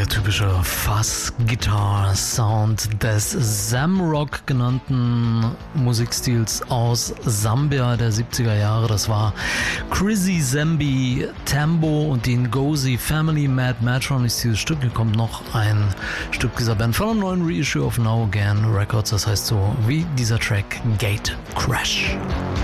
Der typische Fuzz-Guitar-Sound des Zamrock genannten Musikstils aus Sambia der 70er Jahre. Das war Chrissy Zambi, Tambo und die Ngozi Family. Mad Matron ist dieses Stück. Hier kommt noch ein Stück dieser Band von einem neuen Reissue of Now Again Records. Das heißt so wie dieser Track Gate Crash.